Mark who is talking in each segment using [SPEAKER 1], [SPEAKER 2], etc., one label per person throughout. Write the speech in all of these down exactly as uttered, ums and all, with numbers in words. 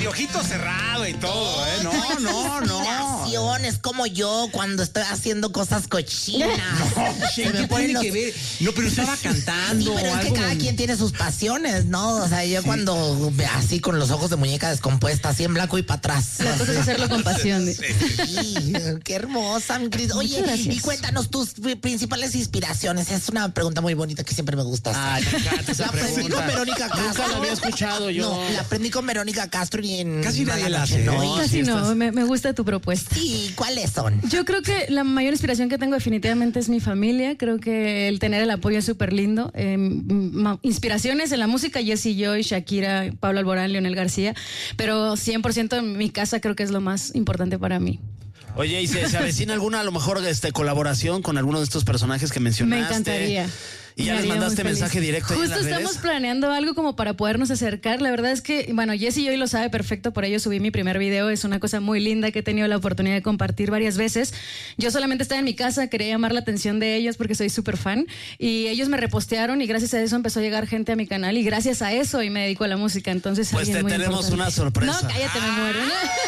[SPEAKER 1] y ojito cerrado y todo, ¿eh? No, no, no.
[SPEAKER 2] Es como yo cuando estoy haciendo cosas cochinas.
[SPEAKER 1] No,
[SPEAKER 2] Se me
[SPEAKER 1] ¿qué
[SPEAKER 2] ponen
[SPEAKER 1] tiene
[SPEAKER 2] los-
[SPEAKER 1] que ver? No, pero estaba cantando.
[SPEAKER 2] Sí, pero es que
[SPEAKER 1] algo.
[SPEAKER 2] cada quien tiene sus pasiones, ¿no? O sea, yo cuando así con los ojos de muñeca descompuesta, así en blanco y para atrás.
[SPEAKER 3] La cosa es hacerlo con pasión.
[SPEAKER 2] Sí, qué hermosa, mi Cris. Oye, y cuéntanos tus principales inspiraciones. Es una pregunta muy bonita que siempre me gusta hacer.
[SPEAKER 4] Ay, me encanta esa
[SPEAKER 2] La aprendí
[SPEAKER 4] pregunta.
[SPEAKER 2] con Verónica Castro.
[SPEAKER 4] Nunca la había escuchado yo.
[SPEAKER 2] No, la aprendí con Verónica Castro y en
[SPEAKER 1] Casi nadie la hace,
[SPEAKER 2] Noche, ¿no?
[SPEAKER 1] ¿no?
[SPEAKER 2] Y-
[SPEAKER 3] Casi
[SPEAKER 4] sí,
[SPEAKER 3] no,
[SPEAKER 4] estás-
[SPEAKER 3] me, me gusta tu propuesta.
[SPEAKER 2] Sí, ¿cuáles son?
[SPEAKER 3] Yo creo que la mayor inspiración que tengo definitivamente es mi familia. Creo que el tener el apoyo es súper lindo. Eh, ma- inspiraciones en la música, Jessie Joy, Shakira, Pablo Alborán, Leonel García. Pero cien por ciento en mi casa creo que es lo más importante para mí.
[SPEAKER 4] Oye, ¿y se, se avecina alguna, a lo mejor, este, colaboración con alguno de estos personajes que mencionaste?
[SPEAKER 3] Me encantaría.
[SPEAKER 4] Y ya
[SPEAKER 3] Me
[SPEAKER 4] les
[SPEAKER 3] haría
[SPEAKER 4] mandaste
[SPEAKER 3] muy feliz.
[SPEAKER 4] mensaje directo ahí en
[SPEAKER 3] Justo
[SPEAKER 4] las
[SPEAKER 3] estamos
[SPEAKER 4] redes.
[SPEAKER 3] planeando algo como para podernos acercar. La verdad es que, bueno, Jessie hoy lo sabe perfecto, por ello subí mi primer video. Es una cosa muy linda que he tenido la oportunidad de compartir varias veces. Yo solamente estaba en mi casa, quería llamar la atención de ellos porque soy súper fan. Y ellos me repostearon y gracias a eso empezó a llegar gente a mi canal. Y gracias a eso hoy me dedico a la música. Entonces,
[SPEAKER 4] Pues
[SPEAKER 3] alguien
[SPEAKER 4] te
[SPEAKER 3] muy
[SPEAKER 4] tenemos
[SPEAKER 3] importante.
[SPEAKER 4] una sorpresa.
[SPEAKER 3] No, cállate, me muero.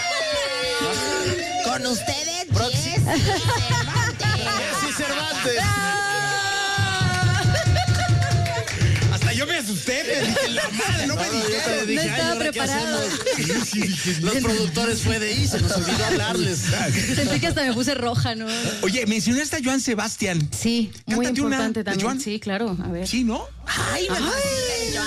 [SPEAKER 2] Con ustedes,
[SPEAKER 4] Proxi-
[SPEAKER 2] Jessy Cervantes.
[SPEAKER 4] Jessy Cervantes.
[SPEAKER 1] Hasta yo me asusté, me dije, la madre, no me
[SPEAKER 4] No, yo te
[SPEAKER 1] dijeron.
[SPEAKER 4] dije,
[SPEAKER 3] No
[SPEAKER 4] ay,
[SPEAKER 3] estaba
[SPEAKER 4] ¿ahora qué
[SPEAKER 3] preparado.
[SPEAKER 4] hacemos?
[SPEAKER 1] Sí, sí, dije,
[SPEAKER 4] Los productores fue de ahí, se nos olvidó hablarles.
[SPEAKER 3] Sentí que hasta me puse roja, ¿no?
[SPEAKER 1] Oye, mencionaste a Joan Sebastián.
[SPEAKER 3] Sí, muy
[SPEAKER 1] Cántate una
[SPEAKER 3] importante
[SPEAKER 1] de
[SPEAKER 3] también.
[SPEAKER 1] Joan.
[SPEAKER 3] Sí, claro, a ver.
[SPEAKER 1] Sí, ¿no?
[SPEAKER 2] Ay, me fascina el